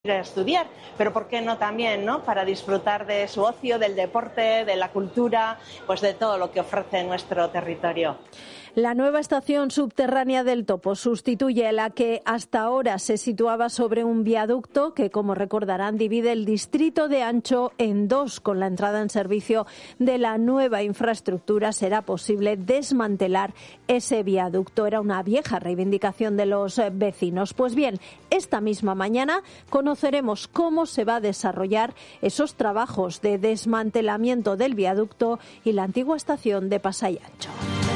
a estudiar, pero ¿por qué no también, ¿no?, para disfrutar de su ocio, del deporte, de la cultura, pues de todo lo que ofrece nuestro territorio? La nueva estación subterránea del Topo sustituye a la que hasta ahora se situaba sobre un viaducto que, como recordarán, divide el distrito de Ancho en dos. Con la entrada en servicio de la nueva infraestructura será posible desmantelar ese viaducto. Era una vieja reivindicación de los vecinos. Pues bien, esta misma mañana conoceremos cómo se va a desarrollar esos trabajos de desmantelamiento del viaducto y la antigua estación de Pasai Ancho.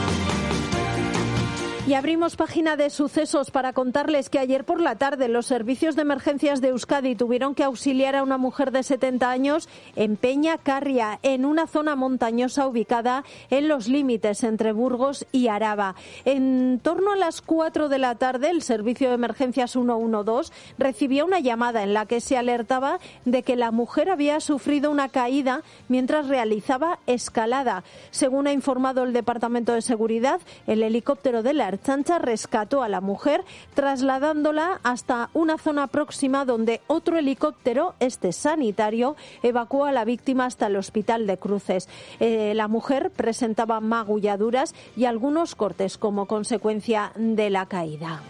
Y abrimos página de sucesos para contarles que ayer por la tarde los servicios de emergencias de Euskadi tuvieron que auxiliar a una mujer de 70 años en Peña-Carria, en una zona montañosa ubicada en los límites entre Burgos y Araba. En torno a las 4 de la tarde, el servicio de emergencias 112 recibió una llamada en la que se alertaba de que la mujer había sufrido una caída mientras realizaba escalada. Según ha informado el Departamento de Seguridad, el helicóptero de la Ertzaintza rescató a la mujer trasladándola hasta una zona próxima donde otro helicóptero, este sanitario, evacuó a la víctima hasta el hospital de Cruces. La mujer presentaba magulladuras y algunos cortes como consecuencia de la caída.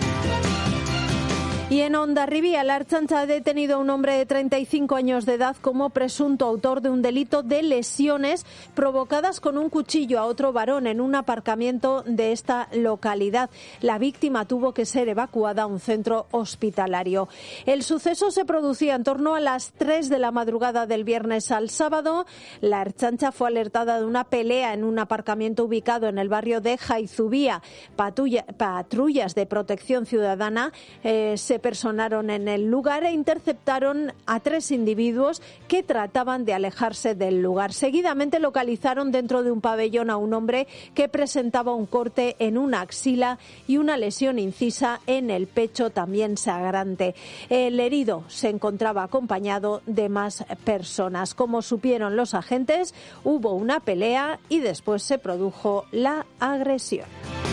Y en Hondarribia, la Ertzaintza ha detenido a un hombre de 35 años de edad como presunto autor de un delito de lesiones provocadas con un cuchillo a otro varón en un aparcamiento de esta localidad. La víctima tuvo que ser evacuada a un centro hospitalario. El suceso se producía en torno a las 3 de la madrugada del viernes al sábado. La Ertzaintza fue alertada de una pelea en un aparcamiento ubicado en el barrio de Jaizubía. Patrullas de protección ciudadana se personaron en el lugar e interceptaron a 3 individuos que trataban de alejarse del lugar. Seguidamente localizaron dentro de un pabellón a un hombre que presentaba un corte en una axila y una lesión incisa en el pecho también sangrante. El herido se encontraba acompañado de más personas. Como supieron los agentes, hubo una pelea y después se produjo la agresión.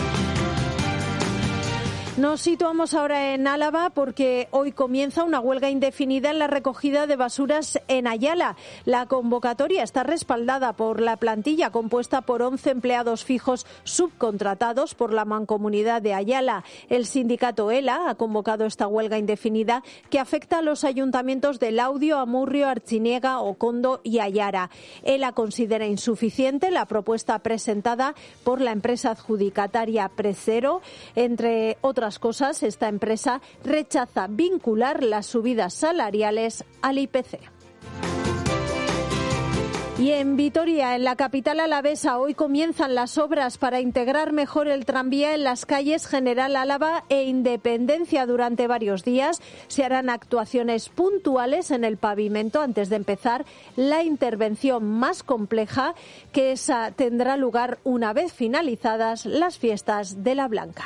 Nos situamos ahora en Álava porque hoy comienza una huelga indefinida en la recogida de basuras en Ayala. La convocatoria está respaldada por la plantilla compuesta por 11 empleados fijos subcontratados por la Mancomunidad de Ayala. El sindicato ELA ha convocado esta huelga indefinida que afecta a los ayuntamientos de Laudio, Amurrio, Artziniega, Okondo y Ayara. ELA considera insuficiente la propuesta presentada por la empresa adjudicataria Precero. Entre otras cosas, esta empresa rechaza vincular las subidas salariales al IPC. Y en Vitoria, en la capital alavesa, hoy comienzan las obras para integrar mejor el tranvía en las calles General Álava e Independencia. Durante varios días se harán actuaciones puntuales en el pavimento antes de empezar la intervención más compleja, que esa tendrá lugar una vez finalizadas las fiestas de la Blanca.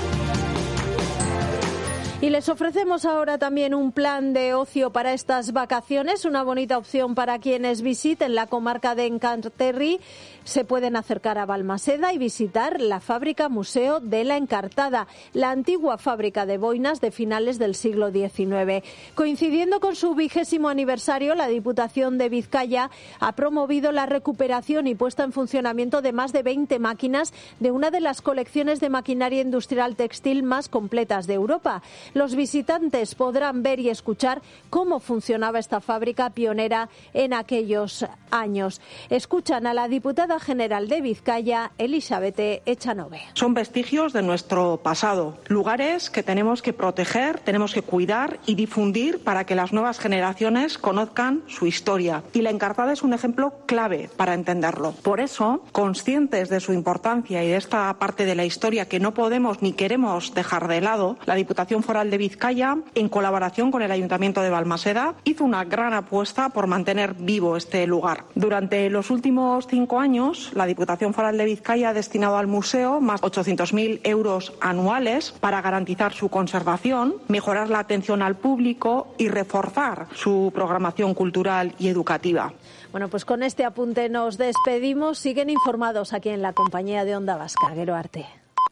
Y les ofrecemos ahora también un plan de ocio para estas vacaciones, una bonita opción para quienes visiten la comarca de Encarterri. Se pueden acercar a Balmaseda y visitar la fábrica Museo de la Encartada, la antigua fábrica de boinas de finales del siglo XIX. Coincidiendo con su 20º aniversario, la Diputación de Vizcaya ha promovido la recuperación y puesta en funcionamiento de más de 20 máquinas de una de las colecciones de maquinaria industrial textil más completas de Europa. Los visitantes podrán ver y escuchar cómo funcionaba esta fábrica pionera en aquellos años. Escuchan a la diputada general de Vizcaya, Elizabeth Echanove. Son vestigios de nuestro pasado, lugares que tenemos que proteger, tenemos que cuidar y difundir para que las nuevas generaciones conozcan su historia. Y la Encartada es un ejemplo clave para entenderlo. Por eso, conscientes de su importancia y de esta parte de la historia que no podemos ni queremos dejar de lado, la Diputación Foral de Vizcaya, en colaboración con el Ayuntamiento de Balmaseda, hizo una gran apuesta por mantener vivo este lugar. Durante los últimos 5 años, la Diputación Foral de Vizcaya ha destinado al museo más de 800.000 euros anuales para garantizar su conservación, mejorar la atención al público y reforzar su programación cultural y educativa. Bueno, pues con este apunte nos despedimos. Siguen informados aquí en la compañía de Onda Vasca. Gero arte.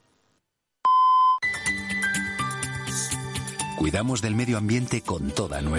Cuidamos del medio ambiente con toda nuestra